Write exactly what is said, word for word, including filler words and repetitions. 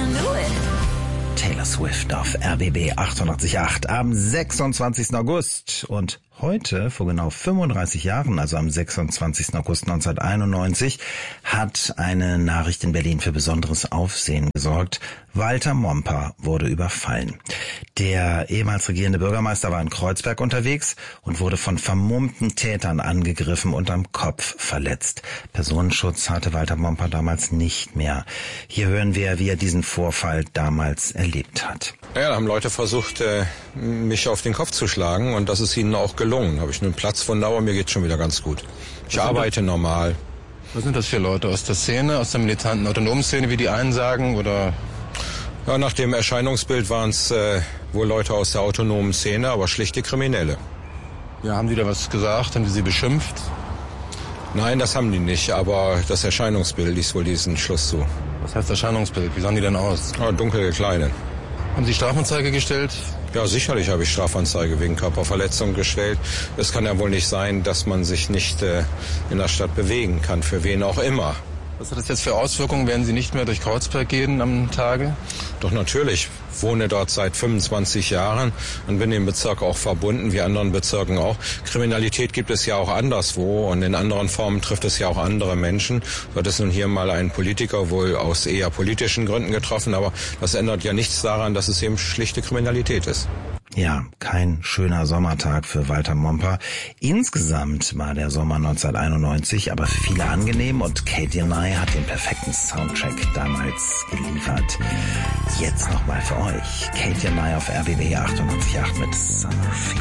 can do it. Taylor Swift auf R B B achtundachtzig Komma acht am sechsundzwanzigsten August. Und heute, vor genau fünfunddreißig Jahren, also am sechsundzwanzigsten August neunzehnhunderteinundneunzig, hat eine Nachricht in Berlin für besonderes Aufsehen gesorgt. Walter Momper wurde überfallen. Der ehemals regierende Bürgermeister war in Kreuzberg unterwegs und wurde von vermummten Tätern angegriffen und am Kopf verletzt. Personenschutz hatte Walter Momper damals nicht mehr. Hier hören wir, wie er diesen Vorfall damals erlebt hat. Ja, da haben Leute versucht, mich auf den Kopf zu schlagen und das ist ihnen auch gelungen. Da habe ich einen Platzwunde, aber mir geht's schon wieder ganz gut. Ich arbeite normal. Was sind das für Leute? Aus der Szene, aus der militanten autonomen Szene, wie die einen sagen, oder? Ja, nach dem Erscheinungsbild waren es äh, wohl Leute aus der autonomen Szene, aber schlichte Kriminelle. Ja, haben die da was gesagt? Haben die sie beschimpft? Nein, das haben die nicht, aber das Erscheinungsbild ließ wohl diesen Schluss zu. Was heißt Erscheinungsbild? Wie sahen die denn aus? Ja, dunkel gekleidet. Haben Sie Strafanzeige gestellt? Ja, sicherlich habe ich Strafanzeige wegen Körperverletzung gestellt. Es kann ja wohl nicht sein, dass man sich nicht äh, in der Stadt bewegen kann, für wen auch immer. Was hat das jetzt für Auswirkungen? Werden Sie nicht mehr durch Kreuzberg gehen am Tage? Doch natürlich. Ich wohne dort seit fünfundzwanzig Jahren und bin dem Bezirk auch verbunden, wie anderen Bezirken auch. Kriminalität gibt es ja auch anderswo und in anderen Formen trifft es ja auch andere Menschen. Dort ist nun hier mal ein Politiker wohl aus eher politischen Gründen getroffen, aber das ändert ja nichts daran, dass es eben schlichte Kriminalität ist. Ja, kein schöner Sommertag für Walter Momper. Insgesamt war der Sommer neunzehnhunderteinundneunzig aber für viele angenehm und Katy and I hat den perfekten Soundtrack damals geliefert. Jetzt nochmal für euch. Katy and I auf R B B achtundachtzig Komma acht mit Summer Fever.